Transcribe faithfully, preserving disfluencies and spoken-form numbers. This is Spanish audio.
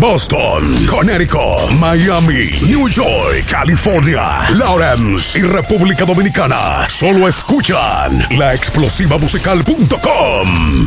Boston, Connecticut, Miami, New York, California, Lawrence y República Dominicana. Solo escuchan la explosiva musical punto com.